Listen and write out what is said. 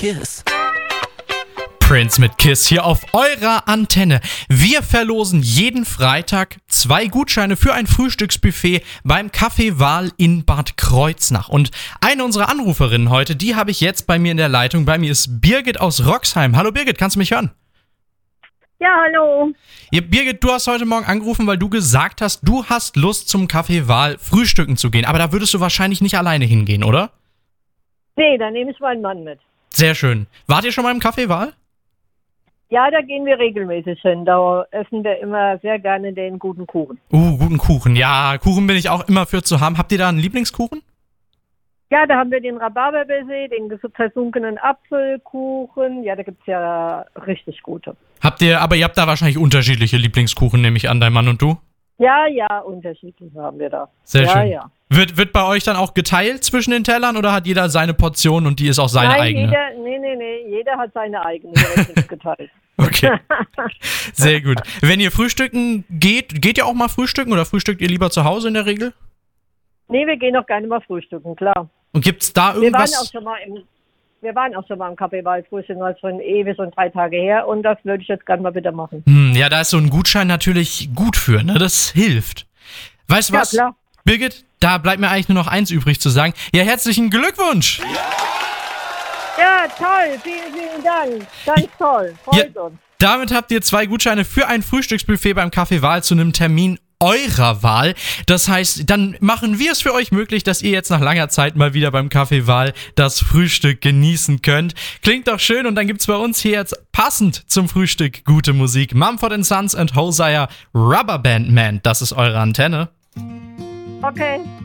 Kiss. Prince mit Kiss hier auf eurer Antenne. Wir verlosen jeden Freitag 2 Gutscheine für ein Frühstücksbuffet beim Café Wahl in Bad Kreuznach. Und eine unserer Anruferinnen heute, die habe ich jetzt bei mir in der Leitung. Bei mir ist Birgit aus Roxheim. Hallo Birgit, kannst du mich hören? Ja, hallo. Ja, Birgit, du hast heute Morgen angerufen, weil du gesagt hast, du hast Lust zum Café Wahl frühstücken zu gehen. Aber da würdest du wahrscheinlich nicht alleine hingehen, oder? Nee, da nehme ich meinen Mann mit. Sehr schön. Wart ihr schon mal im Café Wahl? Ja, da gehen wir regelmäßig hin. Da essen wir immer sehr gerne den guten Kuchen. Guten Kuchen. Ja, Kuchen bin ich auch immer für zu haben. Habt ihr da einen Lieblingskuchen? Ja, da haben wir den Rhabarberbaiser, den versunkenen Apfelkuchen. Ja, da gibt's ja richtig gute. Ihr habt da wahrscheinlich unterschiedliche Lieblingskuchen, nehme ich an, dein Mann und du? Ja, unterschiedliche haben wir da. Sehr schön. Ja. Wird bei euch dann auch geteilt zwischen den Tellern oder hat jeder seine Portion und die ist auch seine eigene? Jeder hat seine eigene, der wird nicht geteilt. Okay, sehr gut. Wenn ihr frühstücken geht ihr auch mal frühstücken oder frühstückt ihr lieber zu Hause in der Regel? Nee, wir gehen auch gerne mal frühstücken, klar. Und gibt's da irgendwas? Wir waren auch schon mal im Café Wahl frühstücken, das ist schon ewig und 3 Tage her und das würde ich jetzt gerne mal wieder machen. Ja, da ist so ein Gutschein natürlich gut für, ne? Das hilft. Weißt du was? Ja, klar. Birgit, da bleibt mir eigentlich nur noch eins übrig zu sagen. Ja, herzlichen Glückwunsch! Ja, toll, vielen Dank. Ganz toll, freut uns. Damit habt ihr 2 Gutscheine für ein Frühstücksbuffet beim Café Wahl zu einem Termin eurer Wahl. Das heißt, dann machen wir es für euch möglich, dass ihr jetzt nach langer Zeit mal wieder beim Café Wahl das Frühstück genießen könnt. Klingt doch schön und dann gibt's bei uns hier jetzt passend zum Frühstück gute Musik. Mumford & Sons and Hosea, Rubber Band Man, das ist eure Antenne. Okay.